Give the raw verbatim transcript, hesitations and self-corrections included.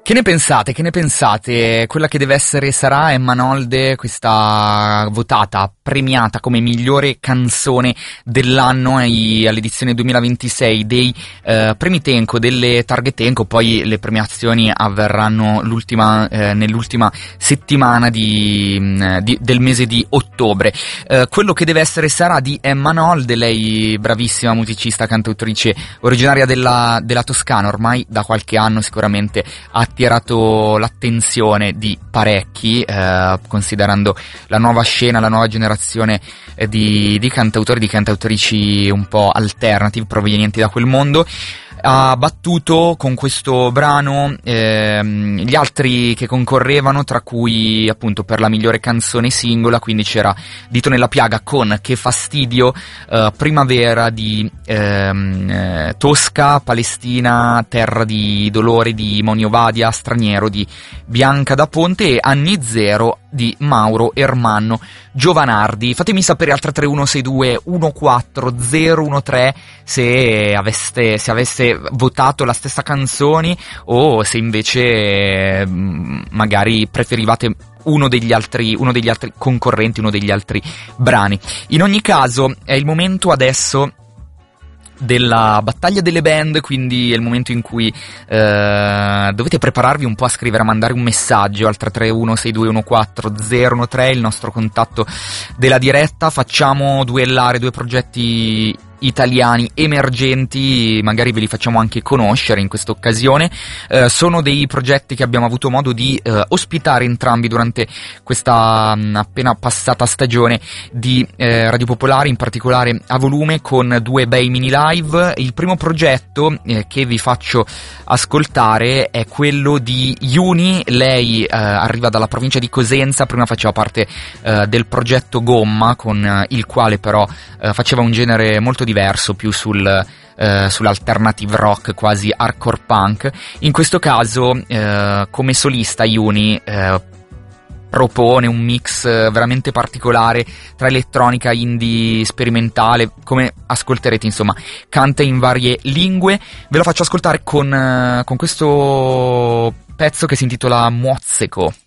Che ne pensate? Che ne pensate? Quella che deve essere sarà Emma Nolde, questa votata, premiata come migliore canzone dell'anno ai, all'edizione duemilaventisei dei eh, premi Tenco, delle targhe Tenco. Poi le premiazioni avverranno l'ultima, eh, nell'ultima settimana di, di, del mese di ottobre. Eh, quello che deve essere sarà di Emma Nolde, lei bravissima musicista, cantautrice originaria della, della Toscana, ormai da qualche anno sicuramente ha attirato l'attenzione di parecchi, eh, considerando la nuova scena, la nuova generazione eh, di, di cantautori, di cantautrici un po' alternative provenienti da quel mondo. Ha battuto con questo brano ehm, gli altri che concorrevano, tra cui appunto per la migliore canzone singola, quindi c'era Dito nella piaga con Che fastidio, eh, Primavera di ehm, eh, Tosca, Palestina, Terra di dolore di Monio Vadia, Straniero di Bianca da Ponte e Anni Zero di Mauro Ermanno Giovanardi. Fatemi sapere al tre tre uno sei due uno quattro zero uno tre se aveste, se aveste votato la stessa canzone o se invece magari preferivate uno degli altri, uno degli altri concorrenti, uno degli altri brani. In ogni caso è il momento adesso della battaglia delle band, quindi è il momento in cui eh, dovete prepararvi un po' a scrivere, a mandare un messaggio al tre tre uno sei due uno quattro zero uno tre, il nostro contatto della diretta. Facciamo duellare due progetti italiani emergenti, magari ve li facciamo anche conoscere in questa occasione. Eh, sono dei progetti che abbiamo avuto modo di eh, ospitare entrambi durante questa mh, appena passata stagione di eh, Radio Popolare, in particolare a volume con due bei mini live. Il primo progetto eh, che vi faccio ascoltare è quello di Juni. Lei eh, arriva dalla provincia di Cosenza, prima faceva parte eh, del progetto Gomma, con eh, il quale però eh, faceva un genere molto diverso, più sul Uh, sull'alternative rock, quasi hardcore punk. In questo caso uh, come solista Juni uh, propone un mix uh, veramente particolare tra elettronica, indie, sperimentale, come ascolterete, insomma canta in varie lingue. Ve lo faccio ascoltare con, uh, con questo pezzo che si intitola Mozzeco.